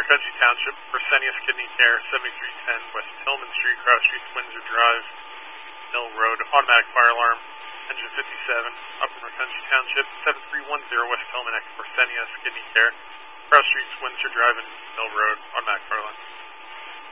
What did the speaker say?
Horcrux Township, Fresenius Kidney Care, 7310 West Tillman Street, Cross Streets, Windsor Drive, Mill Road, automatic fire alarm, engine 57, Upper Horcrux Township, 7310 West Tillman, Fresenius Kidney Care, Cross Streets, Windsor Drive, and Mill Road, automatic fire alarm.